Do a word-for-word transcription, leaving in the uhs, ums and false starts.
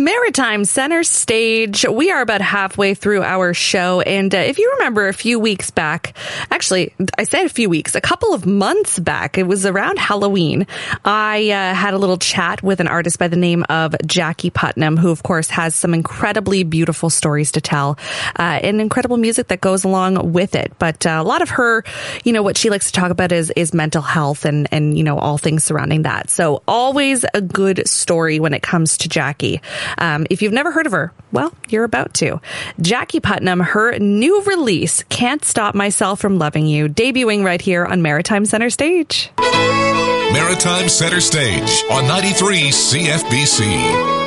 Maritime Center Stage. We are about halfway through our show, and uh, if you remember a few weeks back, actually, I said a few weeks, a couple of months back, it was around Halloween, I uh, had a little chat with an artist by the name of Jackie Putnam, who, of course, has some incredibly beautiful stories to tell, uh, and incredible music that goes along with it. But uh, a lot of her, you know, what she likes to talk about is, is mental health and, and, you know, all things surrounding that. So always a good story when it comes to Jackie. Um, if you've never heard of her, well, you're about to. Jackie Putnam, her new release, Can't Stop Myself from Loving You, debuting right here on Maritime Center Stage. Maritime Center Stage on ninety-three C F B C.